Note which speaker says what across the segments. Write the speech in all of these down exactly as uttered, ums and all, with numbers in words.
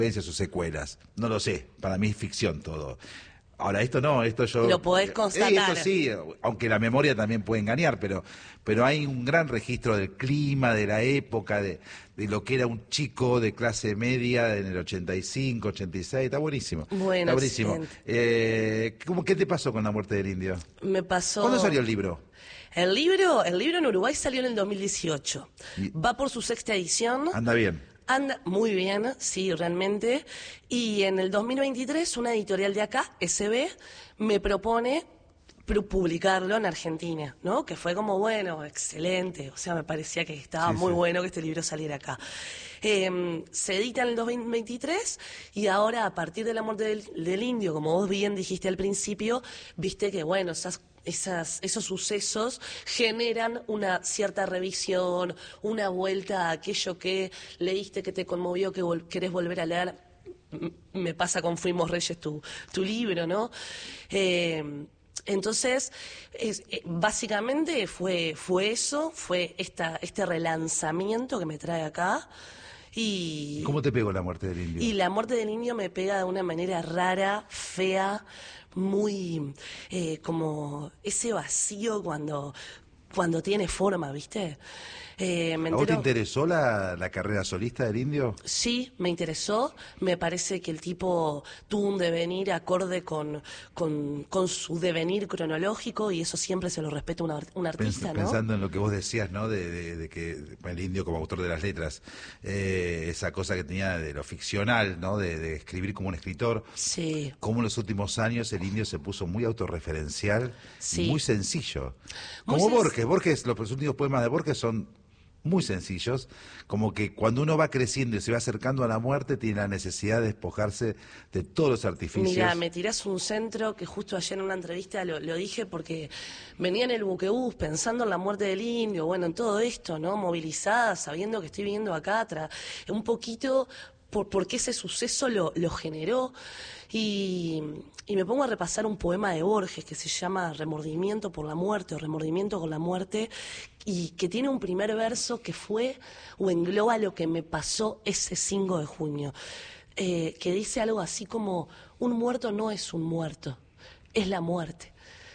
Speaker 1: sus secuelas. No lo sé, para mí es ficción todo. Ahora, esto no, esto yo...
Speaker 2: Lo podés constatar.
Speaker 1: Eh, esto sí, aunque la memoria también puede engañar, pero, pero hay un gran registro del clima, de la época, de, de lo que era un chico de clase media en el ochenta y cinco, ochenta y seis, está buenísimo.
Speaker 2: Bueno,
Speaker 1: está buenísimo. Eh, ¿cómo, ¿Qué te pasó con La muerte del indio?
Speaker 2: Me pasó...
Speaker 1: ¿Cuándo salió el libro?
Speaker 2: El libro, el libro en Uruguay salió en el dos mil dieciocho.
Speaker 1: Y...
Speaker 2: Va por su sexta edición.
Speaker 1: Anda bien.
Speaker 2: Anda muy bien, sí, realmente. Y en el dos mil veintitrés, una editorial de acá, S B, me propone publicarlo en Argentina, ¿no? Que fue como, bueno, excelente. O sea, me parecía que estaba
Speaker 1: sí,
Speaker 2: muy
Speaker 1: sí.
Speaker 2: bueno que este libro saliera acá. Eh, se edita en el dos mil veintitrés y ahora, a partir de La muerte del, del indio, como vos bien dijiste al principio, viste que, bueno, esas Esas, esos sucesos generan una cierta revisión, una vuelta a aquello que leíste, que te conmovió, que vol querés volver a leer. M me pasa con Fuimos Reyes, tu, tu libro, ¿no? Eh, entonces, es, eh, básicamente fue, fue eso, fue esta, este relanzamiento que me trae acá. Y,
Speaker 1: ¿Cómo te pegó La muerte del indio?
Speaker 2: Y La muerte del indio me pega de una manera rara, fea, muy eh, como ese vacío cuando, cuando tiene forma, ¿viste? Eh, me
Speaker 1: ¿A vos te
Speaker 2: entero...
Speaker 1: interesó la, la carrera solista del indio?
Speaker 2: Sí, me interesó. Me parece que el tipo tuvo un devenir acorde con, con, con su devenir cronológico y eso siempre se lo respeta un, un artista,
Speaker 1: Pens
Speaker 2: ¿no?
Speaker 1: Pensando en lo que vos decías, ¿no? De, de, de que el indio como autor de las letras, eh, esa cosa que tenía de lo ficcional, ¿no? De, de escribir como un escritor.
Speaker 2: Sí.
Speaker 1: Cómo en los últimos años el indio se puso muy autorreferencial,
Speaker 2: sí.
Speaker 1: y muy sencillo.
Speaker 2: Muy
Speaker 1: Como
Speaker 2: sen
Speaker 1: Borges. Borges, los últimos poemas de Borges son muy sencillos, como que cuando uno va creciendo y se va acercando a la muerte tiene la necesidad de despojarse de todos los artificios.
Speaker 2: Mira, me tirás un centro que justo ayer en una entrevista lo, lo dije porque venía en el buquebús pensando en la muerte del indio, bueno, en todo esto, ¿no? Movilizada, sabiendo que estoy viviendo acá, un poquito por, por qué ese suceso lo, lo generó. Y, y me pongo a repasar un poema de Borges que se llama Remordimiento por la muerte o Remordimiento con la muerte, y que tiene un primer verso que fue o engloba lo que me pasó ese cinco de junio, eh, que dice algo así como: un muerto no es un muerto, es la muerte.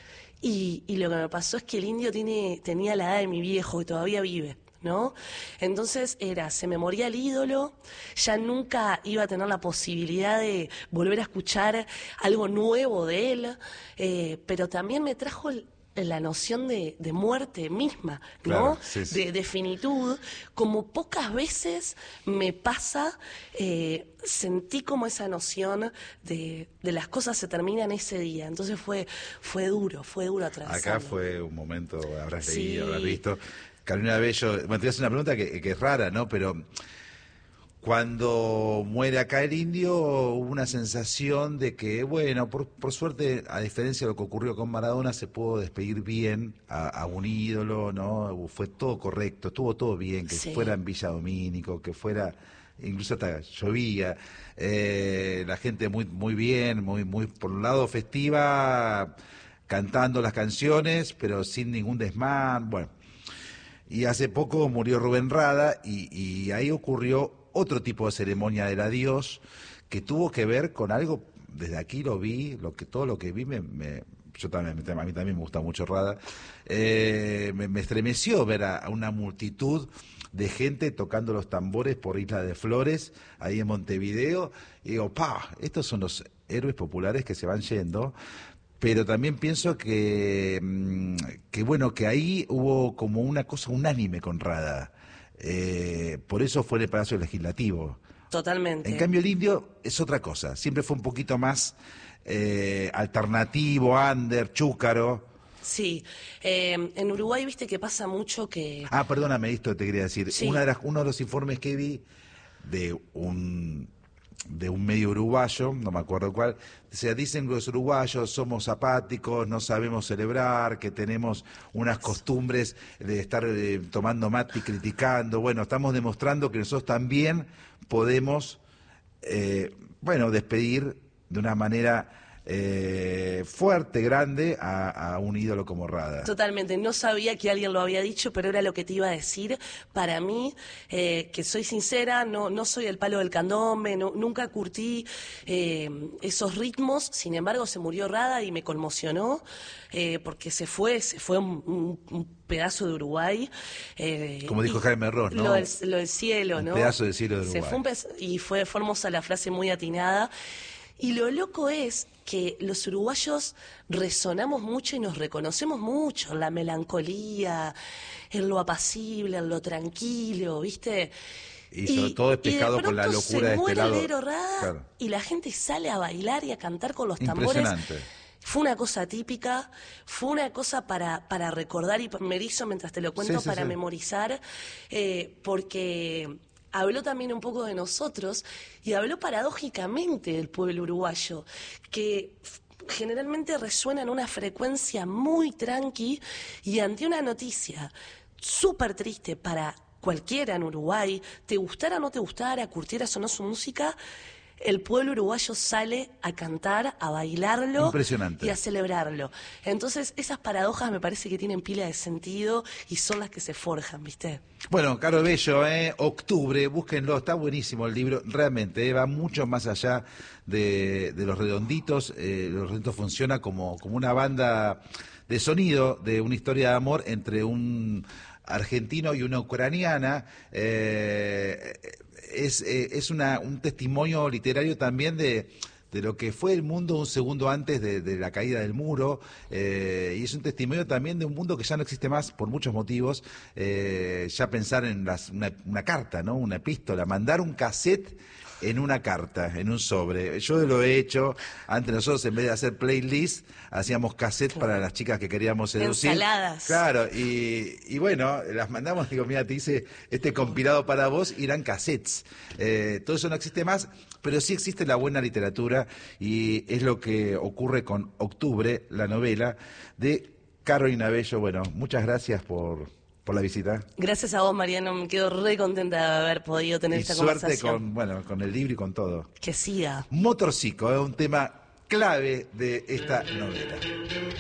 Speaker 2: Y, y lo que me pasó es que el indio tiene, tenía la edad de mi viejo, que todavía vive, ¿no? Entonces era, se me moría el ídolo, ya nunca iba a tener la posibilidad de volver a escuchar algo nuevo de él, eh, pero también me trajo el, la noción de, de muerte misma, ¿no?
Speaker 1: Claro, sí, sí.
Speaker 2: De, de finitud, como pocas veces me pasa, eh, sentí como esa noción de, de las cosas se terminan ese día, entonces fue, fue duro, fue duro atravesarlo.
Speaker 1: Acá fue un momento, habrás
Speaker 2: sí.
Speaker 1: leído, habrás visto. Carolina Bello, bueno, te voy a hacer una pregunta que, que es rara, ¿no? Pero cuando muere acá el indio, hubo una sensación de que, bueno, por, por suerte, a diferencia de lo que ocurrió con Maradona, se pudo despedir bien a, a un ídolo, ¿no? Fue todo correcto, estuvo todo bien, que
Speaker 2: sí.
Speaker 1: fuera en Villa Domínico, que fuera, incluso hasta llovía, eh, la gente muy, muy bien, muy, muy, por un lado festiva, cantando las canciones, pero sin ningún desmán, bueno. Y hace poco murió Rubén Rada y, y ahí ocurrió otro tipo de ceremonia del adiós que tuvo que ver con algo, desde aquí lo vi, lo que todo lo que vi, me, me, yo también, a mí también me gusta mucho Rada, eh, me, me estremeció ver a, a una multitud de gente tocando los tambores por Isla de Flores, ahí en Montevideo, y digo, pa, estos son los héroes populares que se van yendo. Pero también pienso que, que, bueno, que ahí hubo como una cosa unánime con Rada. Eh, por eso fue en el Palacio Legislativo.
Speaker 2: Totalmente.
Speaker 1: En cambio el indio es otra cosa. Siempre fue un poquito más eh, alternativo, under, chúcaro.
Speaker 2: Sí. Eh, en Uruguay, viste que pasa mucho que...
Speaker 1: Ah, perdóname, esto te quería decir.
Speaker 2: Sí.
Speaker 1: Una de las, uno de los informes que vi de un... de un medio uruguayo, no me acuerdo cuál, o sea, dicen que los uruguayos somos apáticos, no sabemos celebrar, que tenemos unas costumbres de estar eh, tomando mate y criticando. Bueno, estamos demostrando que nosotros también podemos, eh, bueno, despedir de una manera eh, fuerte, grande a, a un ídolo como Rada.
Speaker 2: Totalmente, no sabía que alguien lo había dicho, pero era lo que te iba a decir. Para mí, eh, que soy sincera, no, no soy el palo del candombe, no, nunca curtí eh, esos ritmos, sin embargo se murió Rada y me conmocionó, eh, porque se fue, se fue un, un, un pedazo de Uruguay. Eh,
Speaker 1: Como dijo Jaime Ross, ¿no?
Speaker 2: Lo del, lo del cielo,
Speaker 1: un
Speaker 2: ¿no?
Speaker 1: Un pedazo del cielo de Uruguay.
Speaker 2: Se fue un pez, y fue, fue hermosa la frase, muy atinada. Y lo loco es que los uruguayos resonamos mucho y nos reconocemos mucho en la melancolía, en lo apacible, en lo tranquilo, ¿viste?
Speaker 1: Y sobre y, todo despejado con la locura de este lado.
Speaker 2: Se muere el Rada, claro. Y la gente sale a bailar y a cantar con los tambores.
Speaker 1: Impresionante.
Speaker 2: Fue una cosa típica, fue una cosa para, para recordar, y me erizo mientras te lo cuento, sí, sí, para sí. memorizar, eh, porque habló también un poco de nosotros y habló paradójicamente del pueblo uruguayo, que generalmente resuena en una frecuencia muy tranqui, y ante una noticia súper triste para cualquiera en Uruguay, te gustara o no te gustara, curtieras o no su música, el pueblo uruguayo sale a cantar, a bailarlo y a celebrarlo. Entonces, esas paradojas me parece que tienen pila de sentido y son las que se forjan, ¿viste?
Speaker 1: Bueno, Caro Bello, ¿eh? Octubre, búsquenlo, está buenísimo el libro, realmente, ¿eh? Va mucho más allá de, de Los Redonditos. Eh, Los Redonditos funciona como, como una banda de sonido, de una historia de amor entre un argentino y una ucraniana. Eh, es eh, es una, un testimonio literario también de, de lo que fue el mundo un segundo antes de, de la caída del muro, eh, y es un testimonio también de un mundo que ya no existe más por muchos motivos. Eh, ya pensar en las, una, una carta, ¿no? Una epístola, mandar un cassette en una carta, en un sobre. Yo lo he hecho. Antes nosotros, en vez de hacer playlist, hacíamos cassette, claro, para las chicas que queríamos seducir.
Speaker 2: Ensaladas.
Speaker 1: Claro, y, y bueno, las mandamos, digo, mira, te hice este compilado para vos, y eran cassettes. Eh, todo eso no existe más, pero sí existe la buena literatura, y es lo que ocurre con Octubre, la novela de Carolina Bello. Bueno, muchas gracias por... por la visita.
Speaker 2: Gracias a vos, Mariano, me quedo re contenta de haber podido tener
Speaker 1: y
Speaker 2: esta
Speaker 1: suerte
Speaker 2: conversación.
Speaker 1: con, bueno, con el libro y con todo.
Speaker 2: Que siga.
Speaker 1: Motorcico es un tema clave de esta novela.